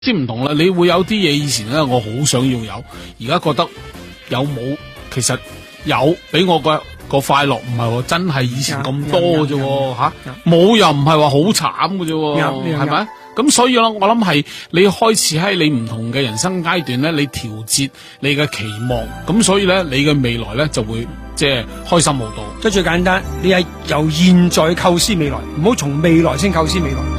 啲唔同啦。你會有啲嘢以前咧，我好想要有，而家覺得有冇？其實有，俾我個快樂唔係真係以前咁多嘅啫，吓冇又唔係話好慘嘅啫，係咪？咁所以咧，我諗係你開始喺你唔同嘅人生階段咧，你調節你嘅期望，咁所以咧，你嘅未來咧就會即係開心好多。 即係最簡單，你係由現在構思未來，唔好從未來先構思未來。